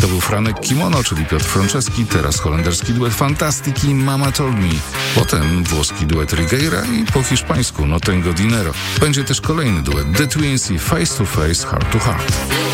To był Franek Kimono, czyli Piotr Franceski, teraz holenderski duet Fantastic i Mama Told Me. Potem włoski duet Rigueira i po hiszpańsku No Tengo Dinero. Będzie też kolejny duet The Twins i Face to Face, Heart to Heart.